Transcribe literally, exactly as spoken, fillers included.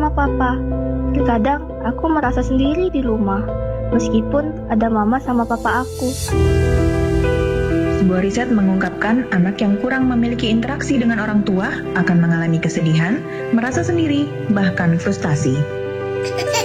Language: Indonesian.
sama papa. Terkadang aku merasa sendiri di rumah, meskipun ada mama sama papa aku. Sebuah riset mengungkapkan anak yang kurang memiliki interaksi dengan orang tua akan mengalami kesedihan, merasa sendiri, bahkan frustasi.